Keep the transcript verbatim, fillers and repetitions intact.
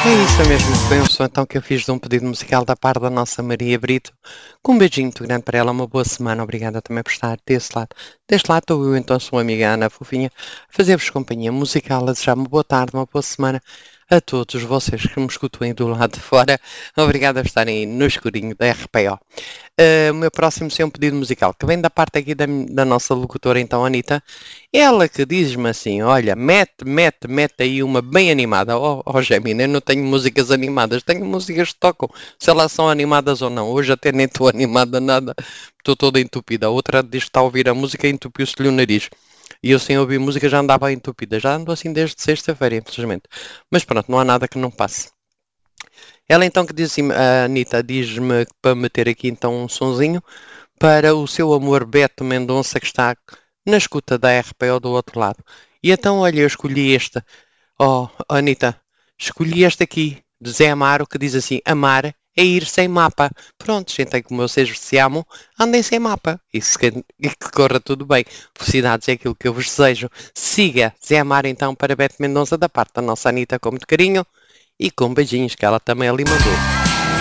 É isso mesmo que penso, então que eu fiz de um pedido musical da parte da nossa Maria Brito, com um beijinho muito grande para ela, uma boa semana, obrigada também por estar desse lado. Deste lado estou eu, então sua amiga Ana Fofinha, a fazer-vos companhia musical, a desejar uma boa tarde, uma boa semana a todos vocês que me escutam aí do lado de fora, obrigada por estarem aí no escurinho da R P O. Uh, o meu próximo é um pedido musical, que vem da parte aqui da, da nossa locutora, então, Anitta, ela que diz-me assim, olha, mete, mete, mete aí uma bem animada. Ó, oh, oh, Gemina, eu não tenho músicas animadas, tenho músicas que tocam, se elas são animadas ou não. Hoje até nem estou animada nada, estou toda entupida. A outra diz que está a ouvir a música e entupiu-se-lhe o nariz. E eu sem ouvir música já andava entupida, já ando assim desde sexta-feira, infelizmente. Mas pronto, não há nada que não passe. Ela então que diz assim, a Anitta diz-me para meter aqui então um sonzinho para o seu amor Beto Mendonça que está na escuta da R P O do outro lado. E então, olha, eu escolhi esta. Oh, Anitta, escolhi esta aqui, de Zé Amaro, que diz assim, amar é ir sem mapa. Pronto, gente, como vocês se amam, andem sem mapa. E, se, e que corra tudo bem. Felicidades é aquilo que eu vos desejo. Siga Zé Amaro então para Beto Mendonça da parte da nossa Anitta com muito carinho e com beijinhos que ela também ali mandou.